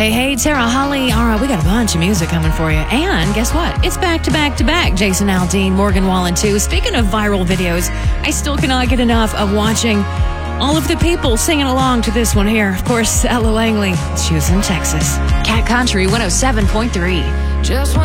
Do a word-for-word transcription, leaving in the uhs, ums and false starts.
Hey, hey, Tara Holly. All right, we got a bunch of music coming for you. And guess what? It's back to back to back. Jason Aldean, Morgan Wallen, too. Speaking of viral videos, I still cannot get enough of watching all of the people singing along to this one here. Of course, Ella Langley. She was in Texas. Cat Country one oh seven point three. Just